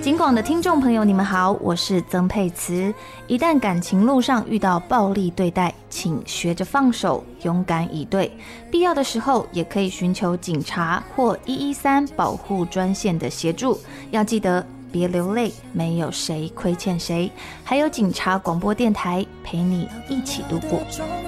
警广的听众朋友，你们好，我是曾佩慈。一旦感情路上遇到暴力对待，请学着放手，勇敢以对。必要的时候，也可以寻求警察或113保护专线的协助。要记得别流泪，没有谁亏欠谁。还有警察广播电台陪你一起度过。